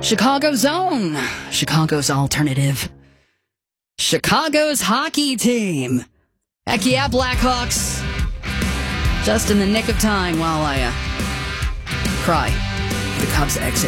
Chicago's own, Chicago's alternative, Chicago's hockey team. Heck yeah, Blackhawks. Just in the nick of time while I cry. The Cubs exit.